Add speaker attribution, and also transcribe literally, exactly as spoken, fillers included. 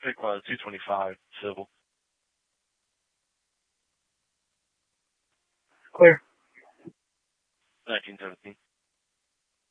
Speaker 1: pick one of the two twenty-five civil.
Speaker 2: Clear.
Speaker 1: nineteen seventeen.